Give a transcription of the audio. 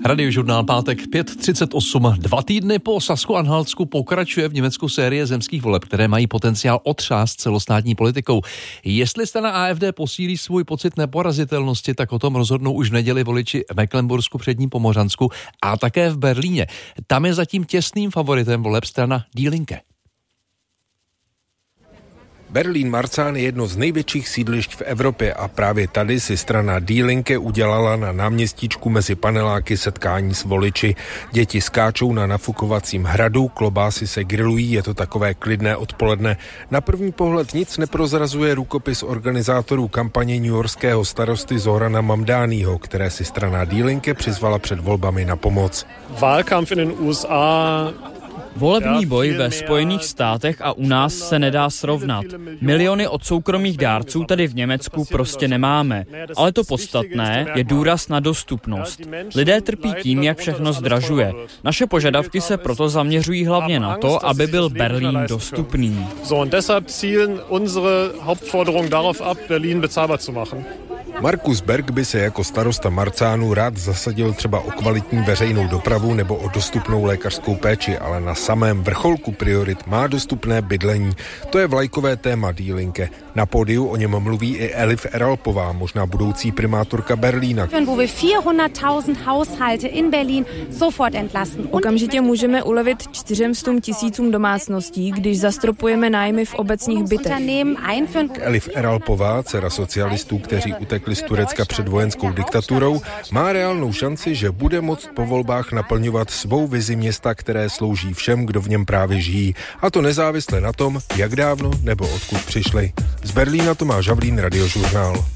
Radiožurnál pátek 5:38. 2 týdny po Sasku-Anhaltsku pokračuje v Německu série zemských voleb, které mají potenciál otřást celostátní politikou. Jestli strana AfD posílí svůj pocit neporazitelnosti, tak o tom rozhodnou už v neděli voliči v Mecklenbursku, Předním Pomořansku a také v Berlíně. Tam je zatím těsným favoritem voleb strana Die Linke. Berlín-Marzahn je jedno z největších sídlišť v Evropě a právě tady si strana Die Linke udělala na náměstíčku mezi paneláky setkání s voliči. Děti skáčou na nafukovacím hradu, klobásy se grilují, je to takové klidné odpoledne. Na první pohled nic neprozrazuje rukopis organizátorů kampaně newyorského starosty Zohrana Mamdaniho, které si strana Die Linke přizvala před volbami na pomoc. Wahlkampf in den USA. Volební boj ve Spojených státech a u nás se nedá srovnat. Miliony od soukromých dárců tady v Německu prostě nemáme. Ale to podstatné je důraz na dostupnost. Lidé trpí tím, jak všechno zdražuje. Naše požadavky se proto zaměřují hlavně na to, aby byl Berlín dostupný. Markus Berg by se jako starosta Marzahnu rád zasadil třeba o kvalitní veřejnou dopravu nebo o dostupnou lékařskou péči, ale na samém vrcholku priorit má dostupné bydlení. To je vlajkové téma Die Linke. Na pódiu o něm mluví i Elif Eralpová, možná budoucí primátorka Berlína. Okamžitě můžeme ulevit 400 000 domácností, když zastropujeme nájmy v obecních bytech. Elif Eralpová, dcera socialistů, kteří utekli z Turecka před vojenskou diktaturou, má reálnou šanci, že bude moct po volbách naplňovat svou vizi města, které slouží všem, kdo v něm právě žijí. A to nezávisle na tom, jak dávno nebo odkud přišli. Z Berlína Tomáš Havlín, Radiožurnál.